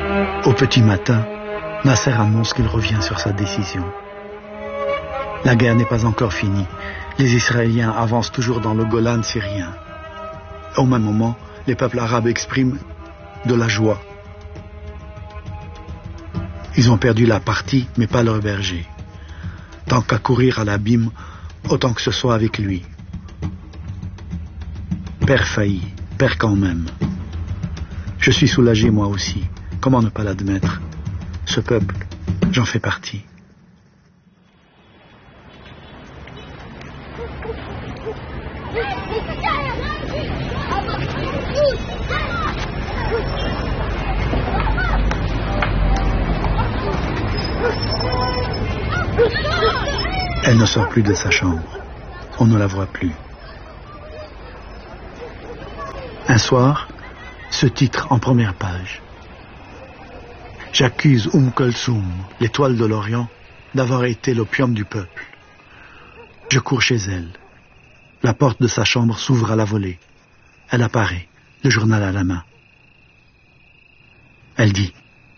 Au petit matin, Nasser annonce qu'il revient sur sa décision. La guerre n'est pas encore finie. Les Israéliens avancent toujours dans le Golan syrien. Au même moment, les peuples arabes expriment de la joie. Ils ont perdu la partie, mais pas leur berger. Tant qu'à courir à l'abîme, autant que ce soit avec lui. Père failli, père quand même. Je suis soulagé moi aussi. Comment ne pas l'admettre? Ce peuple, j'en fais partie. Elle ne sort plus de sa chambre. On ne la voit plus. Un soir, ce titre en première page. J'accuse Kulthum, l'étoile de l'Orient, d'avoir été l'opium du peuple. Je cours chez elle. La porte de sa chambre s'ouvre à la volée. Elle apparaît, le journal à la main. Elle dit: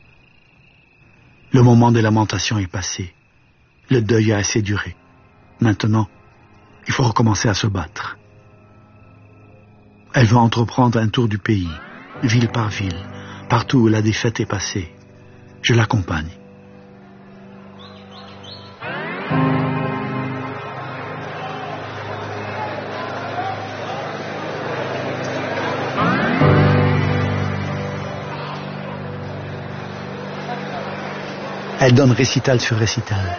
le moment des lamentations est passé. Le deuil a assez duré. Maintenant, il faut recommencer à se battre. Elle va entreprendre un tour du pays, ville par ville, partout où la défaite est passée. Je l'accompagne. Elle donne récital sur récital.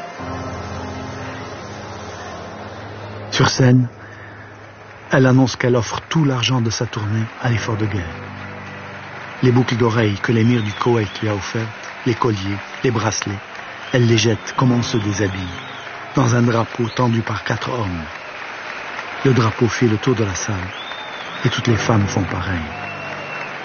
Sur scène, elle annonce qu'elle offre tout l'argent de sa tournée à l'effort de guerre. Les boucles d'oreilles que l'émir du Koweït lui a offertes, les colliers, les bracelets, elle les jette comme on se déshabille, dans un drapeau tendu par 4 hommes. Le drapeau fait le tour de la salle, et toutes les femmes font pareil.